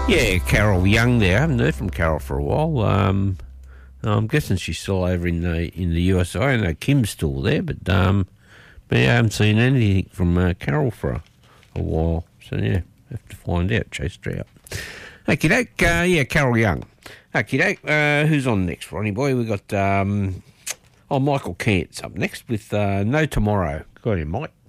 Yeah, Carol Young there. I haven't heard from Carol for a while. I'm guessing she's still over in the USA. I know Kim's still there, but yeah, I haven't seen anything from Carol for a while. So yeah, have to find out, chase her out. Okie doke, yeah, Carol Young. Okie doke, who's on next, Ronnie boy? We got Michael Kent's up next with No Tomorrow. Go ahead, Mike.